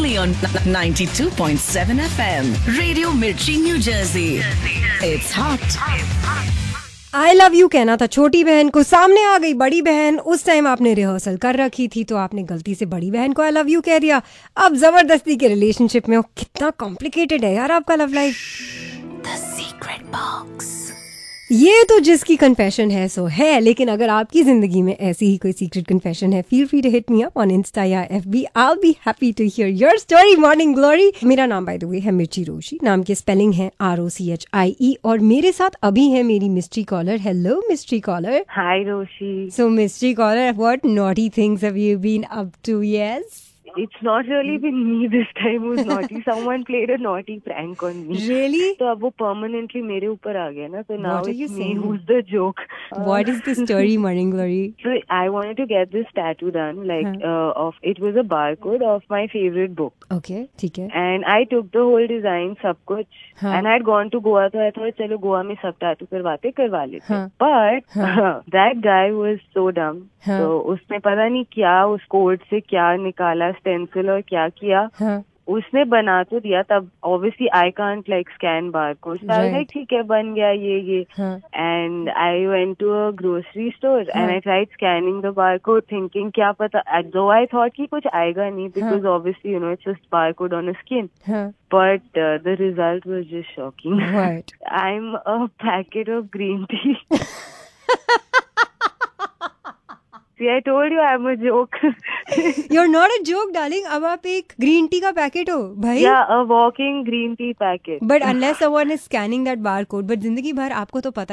only on 92.7 FM. Radio Mirchi, New Jersey. It's hot. I love you कहना था छोटी बहन को, सामने आ गई बड़ी बहन। उस टाइम आपने रिहर्सल कर रखी थी तो आपने गलती से बड़ी बहन को आई लव यू कह दिया। अब जबरदस्ती के रिलेशनशिप में हो। कितना कॉम्प्लिकेटेड है यार आपका love life. The Secret Box. ये तो जिसकी कन्फेशन है सो है, लेकिन अगर आपकी जिंदगी में ऐसी ही कोई सीक्रेट कन्फेशन है, feel free to hit me up on Insta या FB. I will be happy to here your story. Morning glory. मेरा नाम बाय द वे है मिर्ची रोशी। नाम के स्पेलिंग है ROCHIE। और मेरे साथ अभी है मेरी mystery collar. Hello mystery collar. Hi, Roshi. So mystery caller, what naughty things have you been up to? Yes. It's not really been me this time who's naughty. Someone played a naughty prank on me. Really? तो अब वो permanently मेरे ऊपर आ गया ना, तो now What are you it's me saying? who's the joke. What is the story, Morning Glory? So I wanted to get this tattoo done, like it was a barcode of my favorite book. Okay, ठीक है. And I took the whole design, सब कुछ. हाँ. And I had gone to Goa, तो I thought चलो गोवा में सब tattoo करवा लेते. हाँ. But that guy was so dumb. हाँ. तो उसने पता नहीं क्या उस कोड से क्या निकाला, स्टेंसिल और क्या किया. हाँ. उसने बना तो दिया. तब obviously I can't like scan barcode. So I was like ठीक है, बन गया ये. हाँ. And I went to a grocery store and I tried scanning the barcode, thinking क्या पता, though I thought कि कुछ आएगा नहीं because obviously you know it's just barcode on a skin. हाँ. But the result was just shocking. What? I'm a packet of green tea. See, I told you I'm a joke. You're not a joke, darling. अब आप एक green tea का packet हो भाई. Yeah, a walking green tea packet. But unless someone is scanning that barcode, but जिंदगी भर आपको तो पता